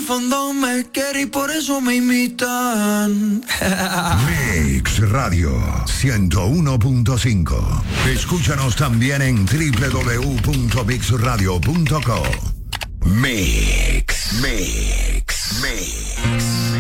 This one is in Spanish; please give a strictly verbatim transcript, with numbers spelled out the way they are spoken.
el fondo me quiere y por eso me imitan. Mix Radio ciento uno punto cinco. Escúchanos también en doble u doble u doble u punto mix radio punto com. Mix, Mix, Mix.